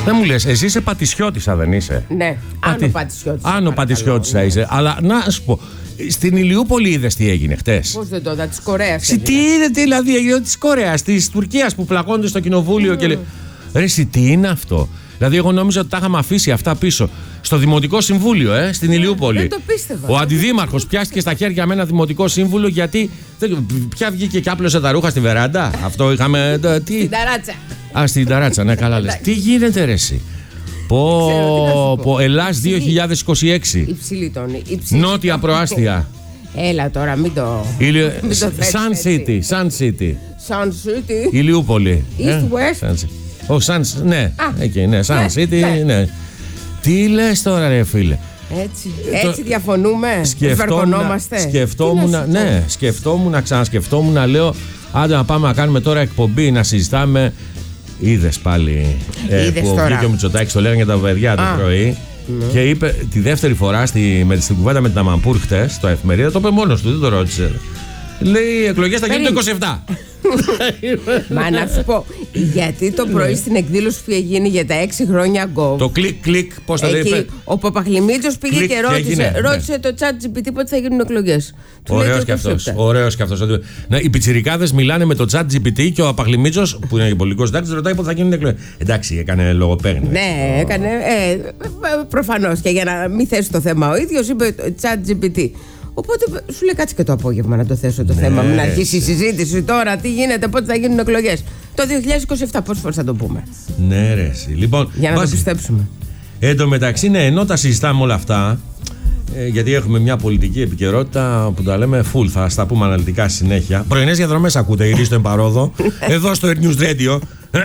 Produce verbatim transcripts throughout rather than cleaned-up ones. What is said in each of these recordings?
Δεν μου λες, εσύ είσαι Πατησιώτισσα, δεν είσαι? Ναι, Άνω Πατησιώτισσα. Άνω Πατησιώτισσα είσαι. Ναι. Αλλά να σου πω, στην Ηλιούπολη είδες τι έγινε χτες? Πώς δεν το είδα, της Κορέας. Τι είναι δηλαδή, έγινε της Κορέας, της Τουρκίας που πλακώνται στο κοινοβούλιο mm. και λέει. Ρε, εσύ, τι είναι αυτό? Δηλαδή, εγώ νόμιζα ότι τα είχαμε αφήσει αυτά πίσω στο Δημοτικό Συμβούλιο, ε, στην Ηλιούπολη. Δεν το πίστευα. Ο αντιδήμαρχος πιάστηκε στα χέρια με ένα Δημοτικό Σύμβουλο γιατί. Πια βγήκε και άπλωσε τα ρούχα στη βεράντα. Αυτό είχαμε. Τι... Στην ταράτσα. Α, στην ταράτσα, ναι, καλά λες. Τι γίνεται, ρε, εσύ? Πω, πω, Ελλάς δύο χιλιάδες είκοσι έξι. Υψηλή τόνη. Νότια προάστια. Έλα τώρα, μην το. Ηλιο... Sun City, Sun City. Sun City. Ηλιούπολη. East ε? West. Ο Sun, ναι, εκεί, ναι, Sun City, ναι. Τι λες τώρα, ρε φίλε? Έτσι, έτσι διαφωνούμε, σκεφτόμουν, σκεφτόμουν, ναι, σκεφτόμουν, ξανασκεφτόμουν, λέω, άντε να πάμε να κάνουμε τώρα εκπομπή, να συζητάμε. Είδες πάλι ε, Είδες που τώρα. βγήκε ο Μητσοτάκης, το λέγανε τα παιδιά το πρωί. Ναι. Και είπε τη δεύτερη φορά στη, με, στην κουβέντα με την Αμαμπούρ χτες, στο εφημερίδα, το είπε μόνος του, δεν το ρώτησε. Λέει, οι εκλογές θα γίνουν το είκοσι επτά. Μα να σου πω, γιατί το πρωί στην εκδήλωση που γίνει για τα έξι χρόνια Go. Το κλικ κλικ, πώς θα λέει. Ο Παπαχλημίτσος πήγε κλικ, και ρώτησε, και ρώτησε ναι. το ChatGPT πότε θα γίνουν εκλογές. Ωραίος και αυτός. Ωραίος και αυτός. Ναι, οι πιτσιρικάδες μιλάνε με το ChatGPT και ο Παπαχλημίτσος, που είναι πολιτικός συντάκτης, ρωτάει πότε θα γίνουν εκλογές. Εντάξει, έκανε λογοπαίγνιο. Ναι, έκανε. Ε, προφανώς και για να μην θέσει το θέμα ο ίδιος, είπε ChatGPT. Οπότε σου λέει κάτσε και το απόγευμα να το θέσω το ναι, θέμα μου, να αρχίσει η συζήτηση τώρα, τι γίνεται, πότε θα γίνουν εκλογές. Το δύο χιλιάδες είκοσι επτά, πόσες φορές θα το πούμε? Ναι, ρε, λοιπόν. Για να βάζει... το πιστέψουμε. Εν τω μεταξύ, ναι, ενώ τα συζητάμε όλα αυτά, ε, γιατί έχουμε μια πολιτική επικαιρότητα που τα λέμε full, θα στα πούμε αναλυτικά συνέχεια. Πρωινές διαδρομές ακούτε, γυρί στο Εμπαρόδο, εδώ στο Air News Radio.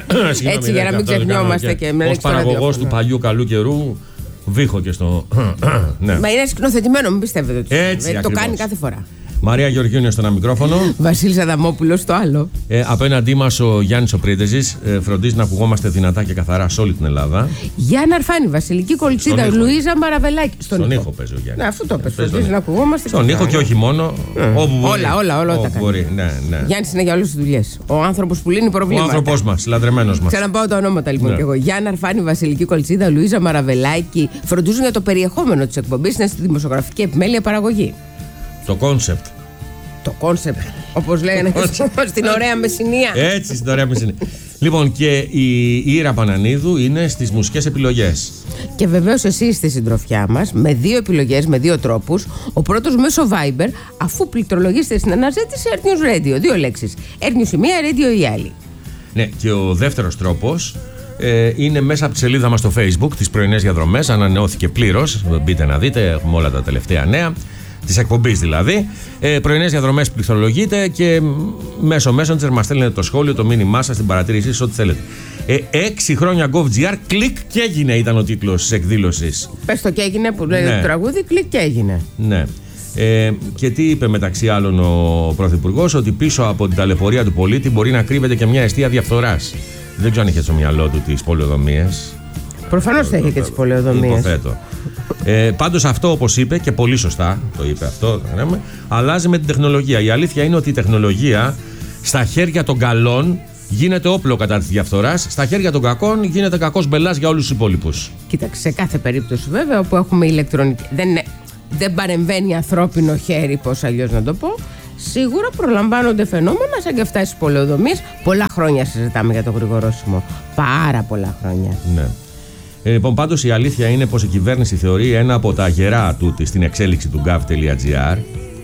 Έτσι, για να μην ξεχνιόμαστε και με ως παραγωγός του παλιού καλού καιρού. Βήχω και στο. Ναι. Μα είναι σκηνοθετημένο, μην πιστεύετε ότι έτσι, το κάνει κάθε φορά. Μαρία Γεωργίου είναι στο ένα μικρόφωνο. Βασίλης Αδαμόπουλος στο άλλο. Ε, απέναντί μας ο Γιάννης ο Πρίτεζης. Ε, φροντίζει να ακουγόμαστε δυνατά και καθαρά σε όλη την Ελλάδα. Γιάννα Αρφάνη, Βασιλική Κολτσίδα, Λουίζα Μαραβελάκη. Στον, στον ήχο παίζει ο Γιάννης. Ναι, αυτό το πες. Φροντίζει να ακουγόμαστε. Στον ήχο και όχι μόνο. Mm. Όπου μπορεί. Όλα, όλα, όλα. όλα μπορεί. Ναι, ναι. Γιάννης είναι για όλες τις δουλειές. Ο άνθρωπος που λύνει προβλήματα. Ο άνθρωπός μας, λατρεμένος μας. Ξαναπάω τα ονόματα λοιπόν κι εγώ. Γιάννα Αρφάνη, Βασιλική Κολτσίδα, Λουίζα Μαραβελάκη. Φροντίζουν για το περιεχόμενο της εκπομπής, είναι στη δημοσιογραφική επιμέλεια παραγωγή. Το κόνσεπτ. Το κόνσεπτ, όπως λέγανε στην ωραία Μεσσηνία. Έτσι, στην ωραία Μεσσηνία. Λοιπόν, και η Ήρα Πανανίδου είναι στις μουσικές επιλογές. Και βεβαίως εσύ είστε συντροφιά μας με δύο επιλογές, με δύο τρόπους. Ο πρώτος μέσω Viber, αφού πληκτρολογήσετε στην αναζήτηση Air News Radio. Δύο λέξεις. Air News η μία, Radio η άλλη. Ναι, και ο δεύτερος τρόπος ε, είναι μέσα από τη σελίδα μας στο Facebook, τις πρωινές διαδρομές. Ανανεώθηκε πλήρως. Μπείτε να δείτε, έχουμε όλα τα τελευταία νέα. Της εκπομπής δηλαδή. Ε, πρωινές διαδρομές πληκτρολογείτε και μέσω Messenger μας στέλνετε το σχόλιο, το μήνυμά σας, την παρατήρησή σας, ό,τι θέλετε. Ε, έξι χρόνια GovGR, κλικ και έγινε ήταν ο τίτλος της εκδήλωσης. Πες το και έγινε που λέει ναι. Το τραγούδι, κλικ και έγινε. Ναι. Ε, και τι είπε μεταξύ άλλων ο Πρωθυπουργός? Ότι πίσω από την ταλαιπωρία του πολίτη μπορεί να κρύβεται και μια αιστεία διαφθοράς. Δεν ξέρω αν είχε στο μυαλό του τις πολεοδομίες. Προφανώς θα είχε και τις πολεοδομίες. Υποθέτω. Ε, πάντως αυτό, όπως είπε και πολύ σωστά το είπε αυτό, αλλάζει με την τεχνολογία. Η αλήθεια είναι ότι η τεχνολογία στα χέρια των καλών γίνεται όπλο κατά της διαφθοράς, στα χέρια των κακών γίνεται κακός μπελάς για όλους τους υπόλοιπους. Κοίταξε, σε κάθε περίπτωση βέβαια όπου έχουμε ηλεκτρονική, δεν, δεν παρεμβαίνει ανθρώπινο χέρι, πώς αλλιώς να το πω, σίγουρα προλαμβάνονται φαινόμενα σαν και αυτά στις πολεοδομίες. Πολλά χρόνια συζητάμε για το γρηγορόσημο. Πάρα πολλά χρόνια. Ναι. Ε, λοιπόν, πάντως η αλήθεια είναι πως η κυβέρνηση θεωρεί ένα από τα γερά τούτη στην εξέλιξη του gov.gr.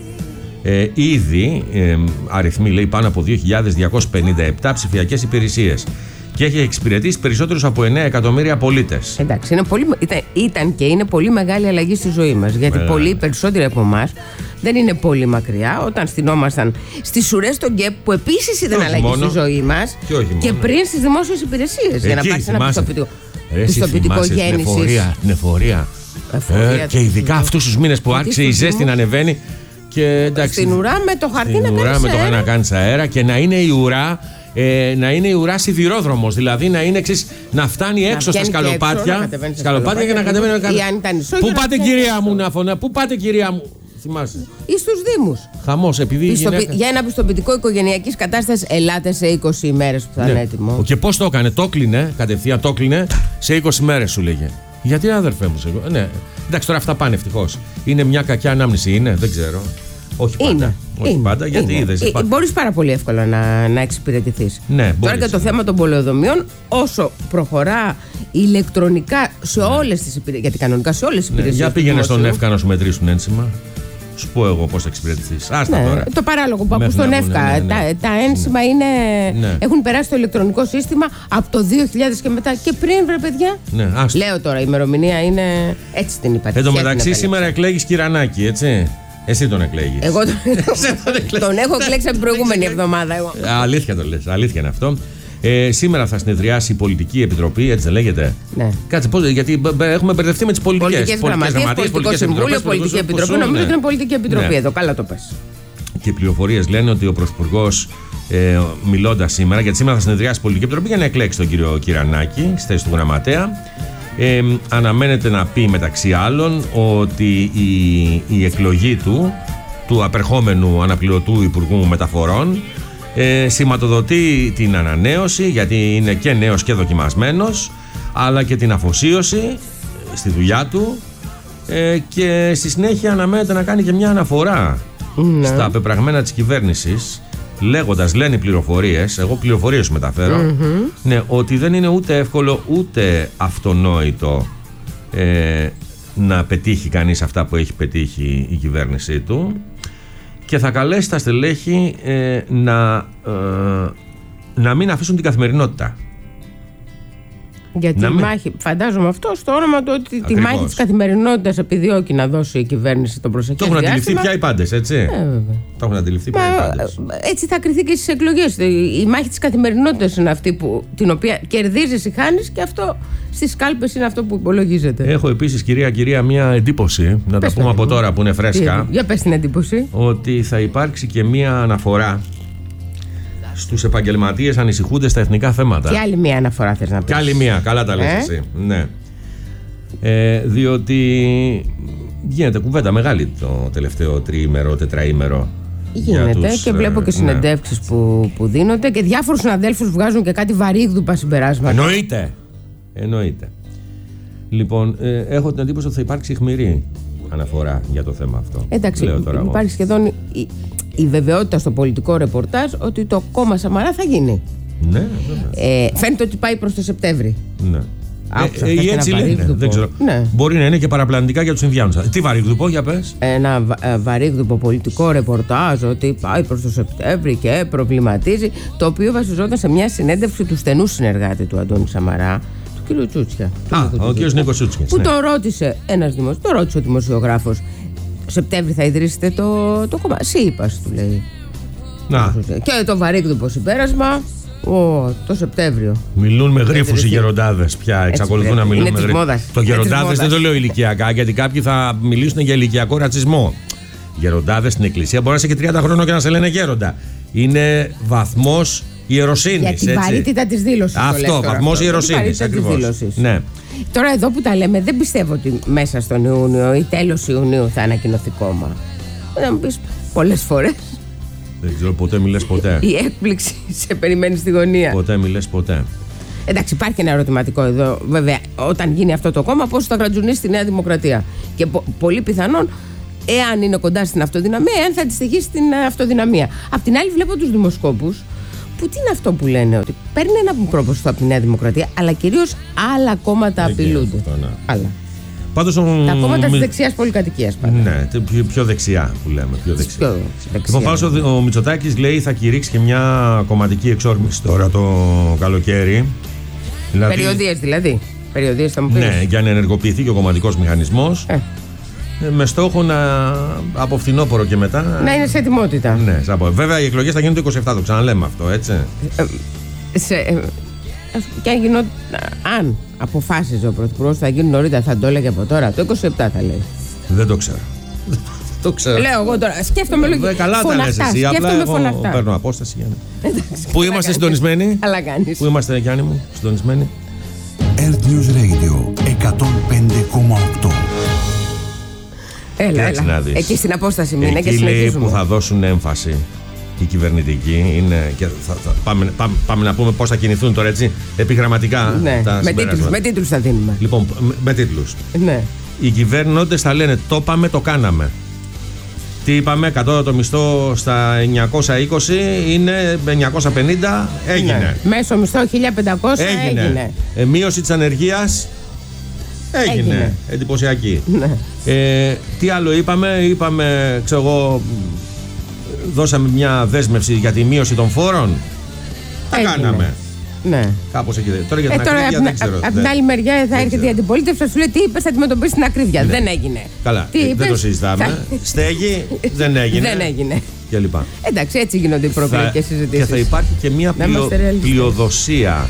Ε, ήδη ε, αριθμοί λέει πάνω από δύο χιλιάδες διακόσιες πενήντα επτά ψηφιακές υπηρεσίες και έχει εξυπηρετήσει περισσότερους από εννέα εκατομμύρια πολίτες. Εντάξει, είναι πολύ, ήταν, ήταν και είναι πολύ μεγάλη αλλαγή στη ζωή μας. Γιατί Μεγάλη. Πολλοί περισσότεροι από εμάς δεν είναι πολύ μακριά όταν στυνόμασταν στις ουρές των ΚΕΠ, που επίσης ήταν αλλαγή μόνο, στη ζωή μας, και, και πριν στις δημόσιες υπηρεσίες. Για να πάρεις ένα πιστοποιητικό. Πιστοποιητικό γέννησης. Την εφορία. Ε, και ειδικά αυτούς τους μήνες που άρχισε η ζέστη να ανεβαίνει. Και, εντάξει, στην ουρά με το χαρτί να κάνεις με αέρα. το να κάνεις αέρα και να είναι η ουρά. Ε, να είναι η ουρά σιδηρόδρομος, δηλαδή να είναι εξής, να φτάνει να έξω στα σκαλοπάτια, έξω, σκαλοπάτια και να κατεβαίνει. Ή αν ήταν ισό, πού πάτε κυρία μου να φωνά, πού πάτε κυρία μου. θυμάσαι. Ή στους Δήμους. Χαμός, επειδή η Πιστοπι... γυναίκα... Για ένα πιστοποιητικό οικογενειακής κατάστασης, ελάτε σε είκοσι ημέρες που θα Ναι. είναι έτοιμο. Και πώς το έκανε, το κλείνε, κατευθείαν το κλείνε σε είκοσι μέρες σου λέγε. Γιατί αδερφέ μου, σε... ναι. Εντάξει, τώρα αυτά πάνε ευτυχώς. Είναι μια κακιά ανάμνηση, είναι, δεν ξέρω. Όχι πάντα. Είναι. Όχι είναι, πάντα, γιατί είναι. είδες. Ε, Υπά... μπορείς πάρα πολύ εύκολα να, να εξυπηρετηθείς. Ναι, Τώρα μπορείς. και το θέμα των πολεοδομιών, όσο προχωρά ηλεκτρονικά σε όλες τις υπηρεσίες. Γιατί κανονικά σε όλες τις Ναι, υπηρεσίες. για του πήγαινε στον δημόσιου. ΕΦΚΑ να σου μετρήσουν ένσημα. Σου πω εγώ πώς θα εξυπηρετηθείς. Άστα Ναι, τώρα. το παράλογο που ακούς Μέχρι στον να βγουν, ΕΦΚΑ. ναι, ναι. Τα, τα ένσημα είναι, Ναι. έχουν περάσει στο ηλεκτρονικό σύστημα από το δύο χιλιάδες και μετά. Και πριν, βρε παιδιά. Ναι, άστα. Λέω τώρα, η ημερομηνία είναι έτσι την είπα. Εν τω Ποια μεταξύ, την σήμερα εκλέγεις Κυρανάκη, έτσι. Εσύ τον εκλέγεις. Εγώ τον, τον έχω εκλέξει από την προηγούμενη εβδομάδα. Εγώ. Αλήθεια το λες, αλήθεια είναι αυτό. Ε, σήμερα θα συνεδριάσει η Πολιτική Επιτροπή, έτσι δεν λέγεται. Ναι. Κάτσε, πώς, γιατί μπ- μπ- έχουμε μπερδευτεί με τις πολιτικές. Πολιτικές γραμματείες, πολιτικό συμβούλιο, πολιτική επιτροπή. Νομίζω ότι είναι πολιτική επιτροπή Ναι. εδώ. Καλά το πες. Και οι πληροφορίες λένε ότι ο Πρωθυπουργός, ε, μιλώντας σήμερα, γιατί σήμερα θα συνεδριάσει η Πολιτική Επιτροπή για να εκλέξει τον κύριο Κυρανάκη στη θέση του γραμματέα. Ε, αναμένεται να πει μεταξύ άλλων ότι η, η εκλογή του, του απερχόμενου αναπληρωτού Υπουργού Μεταφορών, ε, σηματοδοτεί την ανανέωση, γιατί είναι και νέος και δοκιμασμένος, αλλά και την αφοσίωση στη δουλειά του, ε, και στη συνέχεια αναμένεται να κάνει και μια αναφορά Ναι. στα πεπραγμένα της κυβέρνησης, λέγοντας, λένε οι πληροφορίες, εγώ πληροφορίες σου μεταφέρω, mm-hmm. ναι, ότι δεν είναι ούτε εύκολο ούτε αυτονόητο ε, να πετύχει κανείς αυτά που έχει πετύχει η κυβέρνησή του, και θα καλέσει τα στελέχη ε, να, ε, να μην αφήσουν την καθημερινότητα. Γιατί Να η μην- μάχη, φαντάζομαι αυτό στο όνομα του ότι τη Ακριβώς. μάχη της καθημερινότητας επιδιώκει να δώσει η κυβέρνηση τον προσεχές Το έχουν αντιληφθεί διάστημα. πια οι πάντες, έτσι. Ε, βέβαια. Το έχουν αντιληφθεί πια οι Μα, πάντες. έτσι θα κριθεί και στις εκλογές. Η μάχη της καθημερινότητας είναι αυτή που, την οποία κερδίζεις ή χάνεις, και αυτό στις κάλπες είναι αυτό που υπολογίζεται. Έχω επίσης, κυρία, κυρία, μια εντύπωση, να Πες τα πούμε το, από παιδί μου. τώρα που είναι φρέσκα, Τι- Για πες την εντύπωση. ότι θα υπάρξει και μια αναφορά στους επαγγελματίες ανησυχούντες στα εθνικά θέματα. Και άλλη μία αναφορά θες να πεις. Και άλλη μια, καλά τα λες Ε? εσύ. Ναι. Ε, διότι γίνεται κουβέντα μεγάλη το τελευταίο τριήμερο, τετραήμερο. για Γίνεται τους, και βλέπω ε, και συνεντεύξεις που, που δίνονται, και διάφορους συναδέλφους βγάζουν και κάτι βαρύγδουπα συμπεράσματα. Εννοείται. Εννοείται. Λοιπόν, ε, έχω την εντύπωση ότι θα υπάρξει αιχμηρή αναφορά για το θέμα αυτό. Εντάξει, Λέω τώρα εγώ. υπάρχει σχεδόν η, η βεβαιότητα στο πολιτικό ρεπορτάζ ότι το κόμμα Σαμαρά θα γίνει. Ναι, βέβαια. Ε, φαίνεται ότι πάει προς το Σεπτέμβρη. Ναι. Άκουσα Ε, χθες ε, ένα έτσι λένε, βαρύγδουπο. δεν ξέρω. Ναι. Μπορεί να είναι και παραπλανητικά για τους Ινδιάνους. Τι βαρύγδουπο, για πες. Ένα βα- ε, βαρύγδουπο πολιτικό ρεπορτάζ ότι πάει προς το Σεπτέμβρη και προβληματίζει, το οποίο βασιζόταν σε μια συνέντευξη του στενού συνεργάτη του Αντώνη Σαμαρά, του κ. Τσούτσια. του Α, Νίκου ο κ. Τσούτσια, Νίκος Τσούτσιας, Που ναι. το ρώτησε ένας δημοσιογράφος, το ρώτησε ο δημοσιογράφος, Σεπτέμβρη θα ιδρύσετε το, το κόμμα. Σύ είπας, του λέει. Να, Και το βαρύγδουπο συμπέρασμα, ο, το Σεπτέμβριο. μιλούν με γρίφους οι Έτσι, γεροντάδες πια. Εξακολουθούν βέβαια. να μιλούν Είναι με της γρίφους. μόδας. Το Είναι της γεροντάδες δεν μόδας. το λέω ηλικιακά, γιατί κάποιοι θα μιλήσουν για ηλικιακό ρατσισμό. Γεροντάδες στην εκκλησία μπορεί να είσαι και τριάντα χρόνων και να σε λένε γέροντα. Είναι βαθμός ιεροσύνης. Για την έτσι. βαρύτητα της δήλωσης. το λες Αυτό, τώρα βαθμός αυτό. ιεροσύνης. Την βαρύτητα της Ακριβώς. δήλωσης. Ναι. Τώρα εδώ που τα λέμε, δεν πιστεύω ότι μέσα στον Ιούνιο ή τέλος Ιουνίου θα ανακοινωθεί κόμμα. Να μου πεις πολλές φορές Δεν ξέρω, ποτέ μιλες ποτέ. η έκπληξη σε περιμένει στη γωνία. Ποτέ μιλες ποτέ. Εντάξει, υπάρχει ένα ερωτηματικό εδώ. Βέβαια, όταν γίνει αυτό το κόμμα, πώς θα γρατζουνίσει τη Νέα Δημοκρατία. Και πο- πολύ πιθανόν, εάν είναι κοντά στην αυτοδυναμία, εάν θα τη στοιχεί στην ε, αυτοδυναμία. Απ' την άλλη, βλέπω τους δημοσκόπους που τι είναι αυτό που λένε, ότι παίρνει ένα μικρό ποσοστό από τη Νέα Δημοκρατία, αλλά κυρίως άλλα κόμματα Εκεί απειλούνται. αυτό, ναι. Άλλα. Πάντως, ο... Τα κόμματα της μη- δεξιάς πολυκατοικίας πάντα. Ναι, τε- πιο, πιο δεξιά που λέμε. Πιο δεξιά. Πιο δεξιά. Λοιπόν, πάντως ο, ο Μητσοτάκης λέει θα κηρύξει και μια κομματική εξόρμηση τώρα το καλοκαίρι. Δηλαδή, Περιοδίες δηλαδή. Περιοδίες θα μου πεις. ναι, για να ενεργοποιηθεί και ο κομματικός μηχανισμός. Ε, ε, Με στόχο να από φθινόπωρο και μετά. να είναι σε ετοιμότητα. Ναι, σαν πω. Βέβαια οι εκλογές θα γίνουν το είκοσι επτά, το ξαναλέμε αυτό, έτσι. Σε, ε, ας- και αν, γινό, αν αποφάσιζε ο Πρωθυπουργός θα γίνει νωρίτερα, θα το έλεγε από τώρα. Το είκοσι επτά θα λέει. Δεν το ξέρω. Το ξέρω. Λέω εγώ τώρα, σκέφτομαι λογικά. Ε, καλά τα λες εσύ, απλά σκέφτομαι εγώ φωναχτά. παίρνω απόσταση. Γιάννη. Εντάξει, Πού καλά είμαστε κάνεις. συντονισμένοι? Καλά κάνεις. Πού είμαστε, Γιάννη μου, συντονισμένοι? Earth News Radio εκατόν πέντε κόμμα οκτώ. Έλα, έλα. Εκεί στην απόσταση μείνε και συνεχίζουμε. Εκεί λέει που θα δώσουν έμφαση οι κυβερνητικοί. Είναι, και θα, θα, πάμε, πάμε, πάμε να πούμε πώς θα κινηθούν τώρα, έτσι, επιγραμματικά. Ναι, τα με, τίτλους, με τίτλους θα δίνουμε. Λοιπόν, με, με τίτλους. Ναι. Οι κυβέρνοντες θα λένε το πάμε, το κάναμε. Τι είπαμε, κατώτατο μισθό στα εννιακόσια είκοσι είναι εννιακόσια πενήντα, έγινε. Ναι. Μέσο μισθό χίλια πεντακόσια έγινε. έγινε. Ε, μείωση της ανεργίας έγινε. έγινε. Εντυπωσιακή. Ναι. Ε, τι άλλο είπαμε, είπαμε, ξέρω εγώ, δώσαμε μια δέσμευση για τη μείωση των φόρων. Τα έγινε. κάναμε. Ναι. Κάπως εκεί. Τώρα για την ε, τώρα ακρίβεια δεν ξέρω. Από την άλλη μεριά θα έρχεται η αντιπολίτευση, θα σου λέει τι είπες, θα αντιμετωπίσει την ακρίβεια. Ναι. Δεν έγινε. Καλά, τι δεν είπες, το συζητάμε. Θα... Στέγη δεν έγινε. Δεν έγινε. Και λοιπά. Εντάξει, έτσι γίνονται οι προεκλογικές συζητήσεις. Και θα υπάρχει και μια πλειο... πλειοδοσία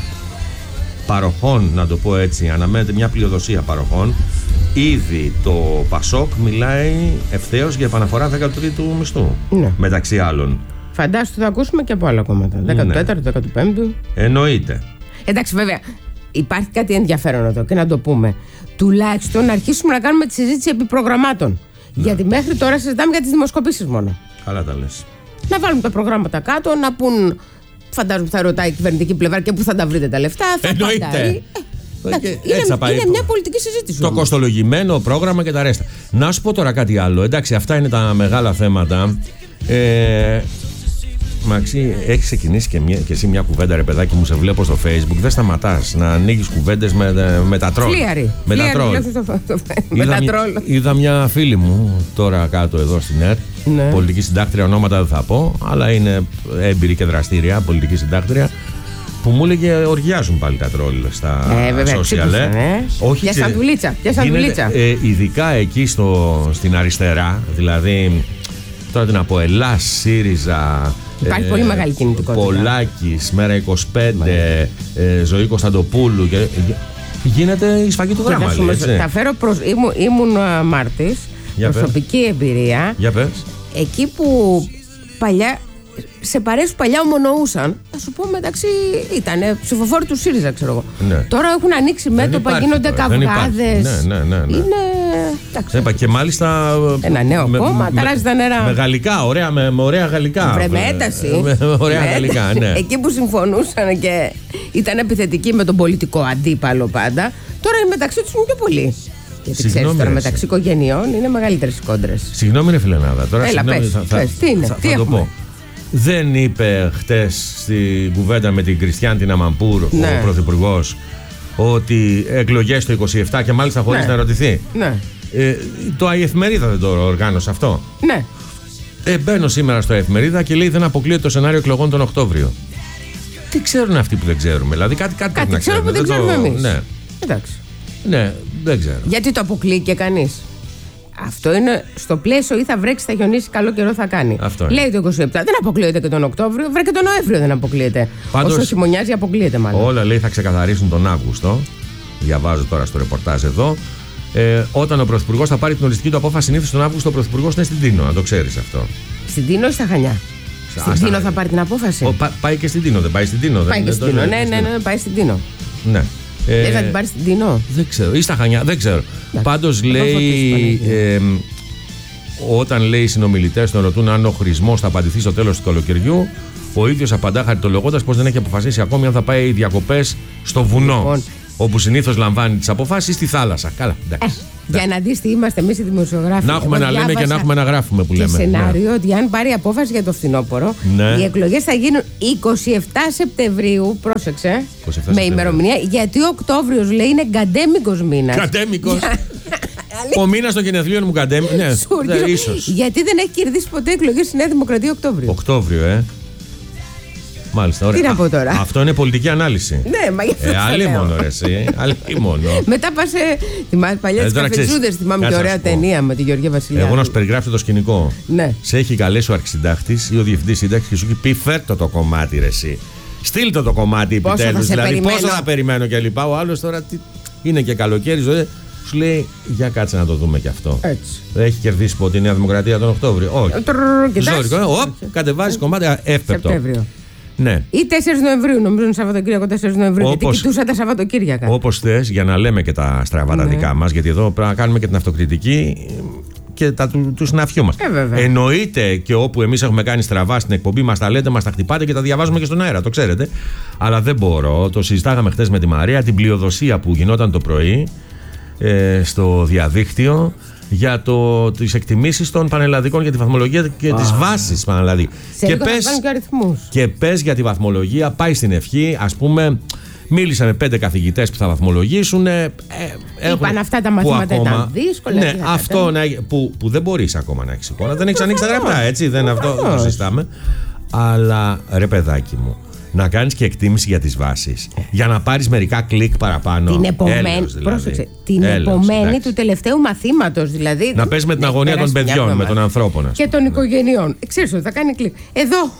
παροχών, να το πω έτσι. Αναμένεται μια πλειοδοσία παροχών. Ήδη το Πασόκ μιλάει ευθέως για επαναφορά δέκατου τρίτου μισθού. Ναι. Μεταξύ άλλων. Φαντάσου θα ακούσουμε και από άλλα κόμματα. δέκατο τέταρτο, δέκατο πέμπτο. Εννοείται. Εντάξει, βέβαια, υπάρχει κάτι ενδιαφέρον εδώ και να το πούμε. Τουλάχιστον να αρχίσουμε να κάνουμε τη συζήτηση επί προγραμμάτων. Ναι. Γιατί μέχρι τώρα συζητάμε για τις δημοσκοπήσεις μόνο. Καλά τα λες. Να βάλουμε τα προγράμματα κάτω, να πούν. Φαντάζομαι θα ρωτάει η κυβερνητική πλευρά και πού θα τα βρείτε τα λεφτά. Θα εννοείται. Πατάει. Εντάξει, είναι, είναι μια πολιτική συζήτηση. Το όμως. Κοστολογημένο πρόγραμμα και τα ρέστα. Να σου πω τώρα κάτι άλλο. Εντάξει, αυτά είναι τα μεγάλα θέματα. Ε, Μαξί, έχεις ξεκινήσει και, μια, και εσύ μια κουβέντα, ρε παιδάκι μου, σε βλέπω στο Facebook. Δεν σταματάς να ανοίγεις κουβέντες με, με τα τρόλ. Φλίαρη. Με τα τρόλ. Με τα τρόλ. Είδα μια φίλη μου τώρα κάτω εδώ στην ΕΡΤ. Ναι. Πολιτική συντάκτρια, ονόματα δεν θα πω, αλλά είναι έμπειρη και δραστήρια πολιτική συντάκτρια. Που μου έλεγε οργιάζουν πάλι τα τρόλ στα ε, βέβαια, social. Ξύπουσαν, ε. Όχι, για σαντουλίτσα. Για σαντουλίτσα. Ε, ειδικά εκεί στο, στην αριστερά, δηλαδή. Τώρα τι να πω, Ελλάς, ΣΥΡΙΖΑ. Υπάρχει ε, πολύ μεγάλη κινητικότητα. Πολάκης, Μέρα είκοσι πέντε, ε, Ζωή Κωνσταντοπούλου. Και, γίνεται η σφαγή του γράμμα. Θα φέρω προς, ήμουν, ήμουν μάρτης, για προσωπική πες. Εμπειρία. Για πες. Εκεί που παλιά, σε παρέες που παλιά ομονοούσαν, θα σου πω μεταξύ, ήταν ψηφοφόροι του ΣΥΡΙΖΑ, ξέρω εγώ. Ναι. Τώρα έχουν ανοίξει μέτωπα, γίνονται καυγάδες. Ναι, ναι, ναι, ναι. Είναι. Είπα, και μάλιστα. Ένα νέο με, κόμμα, με, ταράζει τα νερά. Με γαλλικά, ωραία, με, με ωραία γαλλικά. Βρε, με ένταση. Με, με ωραία με γαλλικά, ναι. Εκεί που συμφωνούσαν και ήταν επιθετικοί με τον πολιτικό αντίπαλο πάντα, τώρα μεταξύ τους είναι πιο πολύ. Γιατί ξέρεις τώρα, μεταξύ οικογενειών είναι μεγαλύτερες οι κόντρες. Συγγνώμη, ρε φιλενάδα. Τώρα, έλα, συγγνώμη, πες, θα, πες, τι είναι, θα, τι θα το έχουμε. πω. Δεν είπε χτες στην κουβέντα με την Κριστιάν την Αμαμπούρ, ναι. ο Πρωθυπουργός, ότι εκλογές το είκοσι επτά και μάλιστα χωρίς ναι. να ερωτηθεί. Ναι. Ε, το η Εφημερίδα δεν το οργάνωσε αυτό. Ναι. Ε, μπαίνω σήμερα στο Εφημερίδα και λέει δεν αποκλείεται το σενάριο εκλογών τον Οκτώβριο. Τι ξέρουν αυτοί που δεν ξέρουμε, δηλαδή κάτι, κάτι, κάτι να ξέρουμε. Κάτι ξέρουμε δεν εμείς. Ναι. Εντάξει. Ναι, δεν ξέρω. Γιατί το αποκλείει και κανείς. Αυτό είναι στο πλαίσιο ή θα βρέξει, θα χιονίσει, καλό καιρό θα κάνει. Λέει το είκοσι επτά, δεν αποκλείεται και τον Οκτώβριο, βρε και τον Νοέμβριο δεν αποκλείεται. Πάντως, όσο χειμωνιάζει, αποκλείεται μάλλον. Όλα λέει θα ξεκαθαρίσουν τον Αύγουστο. Διαβάζω τώρα στο ρεπορτάζ εδώ. Ε, όταν ο Πρωθυπουργός θα πάρει την οριστική του απόφαση, συνήθως τον Αύγουστο ο Πρωθυπουργός είναι στην Τίνο, να το ξέρεις αυτό. Στην Τίνο ή στα Χανιά. Στην στα... Τίνο θα πάρει την απόφαση. Ο, πά, πάει και στην Τίνο, δεν πάει στην Τίνο. Πάει δεν, και στην Τίνο, ναι, ναι, ναι, πάει στην Τίνο. Ναι. Ε, δεν θα την πάρει στην Τίνο. Δεν ξέρω. Ή στα Χανιά, δεν ξέρω. Πάντως λέει. Ε, όταν λέει οι συνομιλητές τον ρωτούν αν ο χρησμός θα απαντηθεί στο τέλος του καλοκαιριού, ο ίδιος απαντά χαριτολογώντας πως δεν έχει αποφασίσει ακόμη αν θα πάει διακοπές στο βουνό. Λοιπόν, όπου συνήθως λαμβάνει τις αποφάσεις στη θάλασσα. Καλά, εντάξει. Ε, για να δεις τι είμαστε εμείς οι δημοσιογράφοι. Να έχουμε να λέμε και να έχουμε να γράφουμε που λέμε. Σενάριο ναι. ότι αν πάρει απόφαση για το φθινόπωρο, ναι. οι εκλογές θα γίνουν είκοσι επτά Σεπτεμβρίου. Πρόσεξε. είκοσι επτά με ημερομηνία. Γιατί ο Οκτώβριος λέει είναι γκαντέμικος μήνας. Γκαντέμικος. Ο μήνας των γενεθλίων μου καντέμι. Ναι, ναι, ίσως. Γιατί δεν έχει κερδίσει ποτέ εκλογές στη Νέα Δημοκρατία Οκτώβριο. Οκτώβριο, ε. Μάλιστα, ωραία. Τι να πω τώρα. Αυτό είναι πολιτική ανάλυση. Ναι, μα γι' αυτό. Ε, άλλη μόνο, ρε, εσύ. Άλλη μόνο. Μετά πα σε. Θυμάσαι παλιά τι καφετζούδες. Θυμάμαι και ωραία ταινία με τη Γεωργία Βασιλιάδη. Εγώ να σου περιγράψω το σκηνικό. Ναι. Σε έχει καλέσει ο αρχισυντάκτης ή ο διευθυντής σύνταξης και σου έχει πει φέρτο το κομμάτι, ρε, εσύ. Στείλτε το κομμάτι επιτέλους. Δηλαδή, πόσο θα περιμένω και λοιπά. Ο άλλος τώρα τι... είναι και καλοκαίρι, ζωή. Σου λέει, για κάτσε να το δούμε κι αυτό. Έτσι. Έχει κερδίσει ποτέ η Νέα Δημοκρατία τον Οκτώβριο. Όχι. Ζόρικο, οπ, κατεβάζει κομμάτι εύπεπτο. Ναι. Ή τέσσερις Νοεμβρίου, νομίζω είναι Σαββατοκύριακο τέσσερις Νοεμβρίου. Όπως, γιατί κοιτούσα τα Σαββατοκύριακα. Όπως θες, για να λέμε και τα στραβά τα ναι. δικά μας, γιατί εδώ πρέπει να κάνουμε και την αυτοκριτική και τα του, του συναφιού μας. Ε, Εννοείται και όπου εμείς έχουμε κάνει στραβά στην εκπομπή, μας τα λέτε, μας τα χτυπάτε και τα διαβάζουμε και στον αέρα, το ξέρετε. Αλλά δεν μπορώ. Το συζητάγαμε χτες με τη Μαρία, την πλειοδοσία που γινόταν το πρωί ε, στο διαδίκτυο για το, τις εκτιμήσεις των πανελλαδικών για τη βαθμολογία και oh. τις βάσεις πανελλαδικών. Και πες, και πες για τη βαθμολογία, πάει στην ευχή, ας πούμε. Μίλησα με πέντε καθηγητές που θα βαθμολογήσουν. Ε, Είπαν αυτά τα μαθήματα ακόμα, ήταν δύσκολα. Ναι, αυτό να, που, που δεν μπορείς ακόμα να έχεις εικόνα. Δεν έχεις ανοίξει τα γραπτά, έτσι. Δεν αυτό το συζητάμε. Αλλά ρε παιδάκι μου, να κάνεις και εκτίμηση για τις βάσεις. Για να πάρεις μερικά κλικ παραπάνω. Την επομένη, δηλαδή. πρόσεξε, την Έλεος, επομένη εντάξει. του τελευταίου μαθήματος. Δηλαδή, να πες με την αγωνία των παιδιών, με των ανθρώπων. Και των οικογενειών. Ξέρεις ότι θα κάνει κλικ. Εδώ.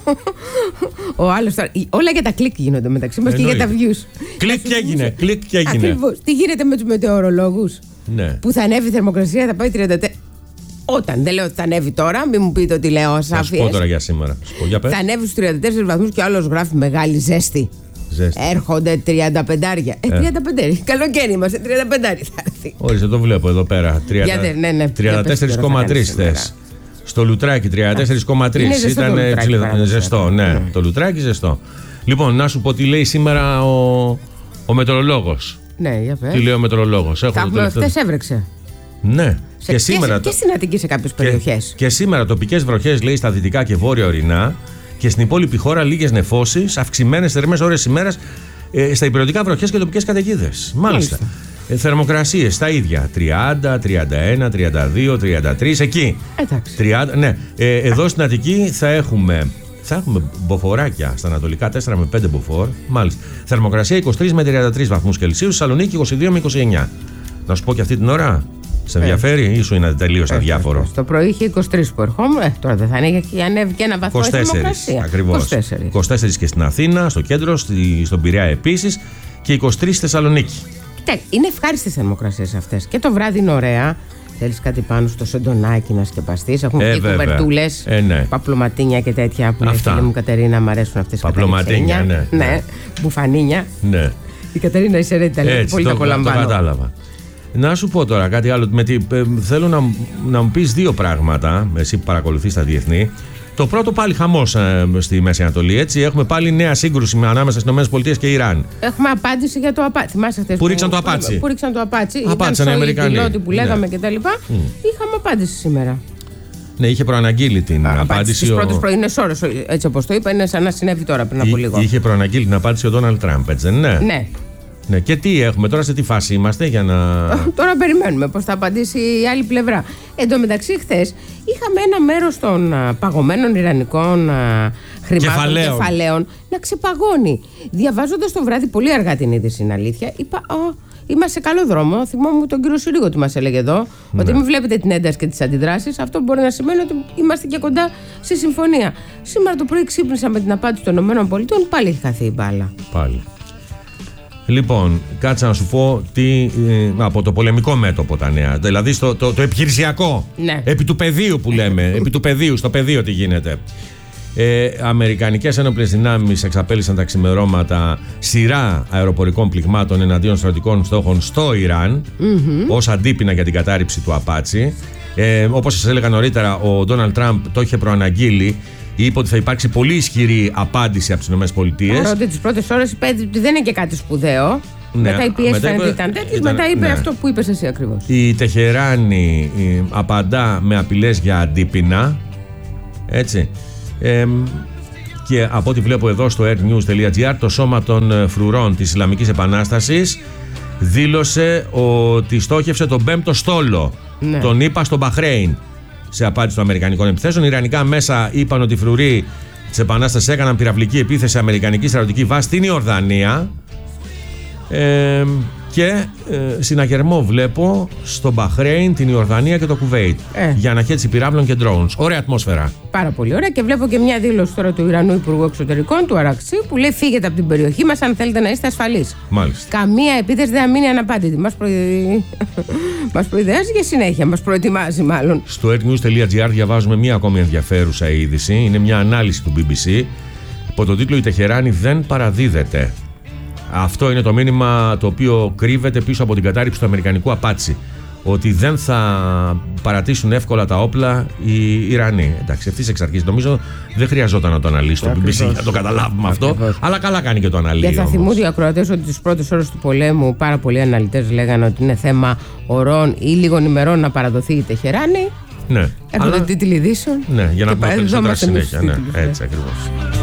Ο άλλος τώρα. Όλα για τα κλικ γίνονται μεταξύ μας και για τα views. Κλικ και έγινε. Κλικ και έγινε. Ακριβώς. Τι γίνεται με τους μετεωρολόγους. Ναι. Που θα ανέβει η θερμοκρασία, θα πάει τριάντα τέσσερα. Όταν, δεν λέω ότι θα ανέβει τώρα, μην μου πείτε ότι λέω ασάφειες. Θα σου πω τώρα για σήμερα. Πω, για θα ανέβει στους τριάντα τέσσερις βαθμούς και ο άλλος γράφει μεγάλη ζέστη. Ζέστη. Έρχονται τριάντα πέντε. Ε, τριάντα πέντε. Καλοκαίρι είμαστε, τριάντα πέντε θα έρθει. Όρισε, το βλέπω εδώ πέρα. τριάντα, ναι, ναι, τριάντα τέσσερα κόμμα τρία θες. Στο Λουτράκι τριάντα τέσσερα κόμμα τρία ήταν ζεστό. Ναι, το Λουτράκι ζεστό. Λοιπόν, να σου πω τι λέει σήμερα ο, ο μετεωρολόγος. Ναι, για πες. Τι λέει ο μετεωρολόγος. Χθες έβρεξε. Ναι. Σε, και, σήμερα, και, και στην Αττική σε κάποιες περιοχές. Και, και σήμερα τοπικές βροχές, λέει, στα δυτικά και βόρεια ορεινά και στην υπόλοιπη χώρα λίγες νεφώσεις, αυξημένες θερμές ώρες ημέρας, ε, στα υπηρετικά βροχές και τοπικές καταιγίδες. Μάλιστα. Ε, θερμοκρασίες τα ίδια. τριάντα, τριάντα ένα, τριάντα δύο, τριάντα τρία, εκεί. Εντάξει. τριάντα, ναι. ε, εδώ στην Αττική θα έχουμε, θα έχουμε μποφοράκια στα ανατολικά, τέσσερα με πέντε μποφόρ. Μάλιστα. Θερμοκρασία είκοσι τρεις με τριάντα τρεις βαθμούς Κελσίου, Θεσσαλονίκη είκοσι δύο με είκοσι εννιά. Να σου πω και αυτή την ώρα. Σε ενδιαφέρει ή σου είναι τελείως αδιάφορο? Το πρωί είχε είκοσι τρεις που ερχόμουν, ε, τώρα δεν θα είναι, έχει ανέβει και ένα βαθμό. είκοσι τέσσερα ακριβώς. είκοσι τέσσερα. είκοσι τέσσερα και στην Αθήνα, στο κέντρο, στη, στον Πειραιά επίσης και είκοσι τρεις στη Θεσσαλονίκη. Κοιτάξτε, είναι ευχάριστες θερμοκρασίες αυτές. Και το βράδυ είναι ωραία. Θέλεις κάτι πάνω στο σεντονάκι να σκεπαστείς. Έχουν ε, και κουβερτούλες, ε, ναι. παπλωματίνια και τέτοια που λέει η φίλη μου Κατερίνα, μου αρέσουν αυτές οι παπλωματίνια. Ναι, ναι. ναι. Μπουφανίνια. Ναι. Η Κατερίνα Ισερέτη τα λέει. Πολύ το, τα απολαμβάνω. Το κατάλαβα. Να σου πω τώρα κάτι άλλο. Με τι, ε, θέλω να, να μου πεις δύο πράγματα, εσύ που παρακολουθείς τα διεθνή. Το πρώτο, πάλι χαμός ε, στη Μέση Ανατολή. Έτσι, έχουμε πάλι νέα σύγκρουση ανάμεσα στις ΗΠΑ και Ιράν. Έχουμε απάντηση για το απάτσι. Θυμάσαι αυτές που, που ρίξαν το απάτσι. Που ρίξαν το απάτσι. Απάτσαν οι Αμερικανοί. Πιλότοι που λέγαμε ναι. κτλ. Mm. Είχαμε απάντηση σήμερα. Ναι, είχε προαναγγείλει την Α, απάντηση. Στις ο... πρώτες πρωινές ώρες, έτσι όπως το είπα, είναι σαν να συνέβη τώρα πριν από λίγο. Είχε προαναγγείλει την απάντηση ο Ντόναλντ Τραμπ, έτσι δεν είναι? Ναι. Ναι, και τι έχουμε τώρα, σε τι φάση είμαστε για να. Τώρα περιμένουμε πώς θα απαντήσει η άλλη πλευρά. Εν τω μεταξύ, χθες είχαμε ένα μέρος των παγωμένων ιρανικών χρημάτων κεφαλαίων. κεφαλαίων να ξεπαγώνει. Διαβάζοντας το βράδυ, πολύ αργά την είδηση, είναι αλήθεια, είπα: Ω, είμαστε σε καλό δρόμο. Θυμόμουν τον κύριο Συρίγο τι μας έλεγε εδώ, ναι. ότι μην βλέπετε την ένταση και τις αντιδράσεις. Αυτό μπορεί να σημαίνει ότι είμαστε και κοντά στη συμφωνία. Σήμερα το πρωί ξύπνησα με την απάντηση των ΗΠΑ, πάλι έχει χαθεί η μπάλα. Πάλι. Λοιπόν, κάτσε να σου πω τι, ε, από το πολεμικό μέτωπο τα νέα. Δηλαδή στο, το, το επιχειρησιακό. Ναι. Επί του πεδίου που λέμε. Επί του πεδίου, στο πεδίο τι γίνεται. Ε, Αμερικανικές ένοπλες δυνάμεις εξαπέλυσαν τα ξημερώματα σειρά αεροπορικών πληγμάτων εναντίον στρατιωτικών στόχων στο Ιράν, mm-hmm. ως αντίπεινα για την κατάρριψη του απάτσι. Ε, όπως σας έλεγα νωρίτερα, ο Ντόναλντ Τραμπ το είχε προαναγγείλει. Είπε ότι θα υπάρξει πολύ ισχυρή απάντηση από τις ΗΠΑ. Παρότι τις πρώτες ώρες είπε ότι δεν είναι και κάτι σπουδαίο. Ναι, μετά η πίεση φαίνεται ήταν τέτοιες, μετά είπε ναι. αυτό που είπες εσύ ακριβώς. Η Τεχεράνη η, απαντά με απειλές για αντίπεινα. Έτσι. Ε, και από ό,τι βλέπω εδώ στο airnews.gr, το σώμα των φρουρών της Ισλαμικής Επανάστασης δήλωσε ότι στόχευσε τον πέμπτο στόλο. Ναι. Τον είπα στο Μπαχρέιν. Σε απάντηση των Αμερικανικών επιθέσεων, οι Ιρανικά μέσα είπαν ότι οι φρουροί της Επανάστασης έκαναν πυραυλική επίθεση σε αμερικανική στρατιωτική βάση στην Ιορδανία. Ε, και ε, συναγερμό βλέπω στο Μπαχρέιν, την Ιορδανία και το Κουβέιτ ε. για αναχέτηση πυράβλων και drones. Ωραία ατμόσφαιρα. Πάρα πολύ ωραία. Και βλέπω και μια δήλωση τώρα του Ιρανού Υπουργού Εξωτερικών, του Αραξί, που λέει: φύγετε από την περιοχή μας αν θέλετε να είστε ασφαλείς. Μάλιστα. Καμία επίθεση δεν θα μείνει αναπάντητη. Μας, προ... μας προειδεάζει για συνέχεια, μας προετοιμάζει μάλλον. Στο airnews.gr διαβάζουμε μια ακόμη ενδιαφέρουσα είδηση. Είναι μια ανάλυση του μπι μπι σι υπό τον τίτλο «Η Τεχεράνη δεν παραδίδεται». Αυτό είναι το μήνυμα το οποίο κρύβεται πίσω από την κατάρριψη του αμερικανικού απάτσι. ότι δεν θα παρατήσουν εύκολα τα όπλα οι Ιρανοί. Εντάξει, ευθύς εξ αρχής νομίζω δεν χρειαζόταν να το αναλύσει το μπι μπι σι για να το καταλάβουμε αυτό. Ακριβώς. Αλλά καλά κάνει και το αναλύει. Και θα θυμούνται οι ακροατές ότι τις πρώτες ώρες του πολέμου πάρα πολλοί αναλυτές λέγανε ότι είναι θέμα ωρών ή λίγων ημερών να παραδοθεί η Τεχεράνη. Ναι. Έρχονται τίτλοι ειδήσεων. Ναι, για να και πούμε εδώ περισσότερα είμαστε εμείς συνέχεια. Ναι, τίτλοι. έτσι ακριβώς.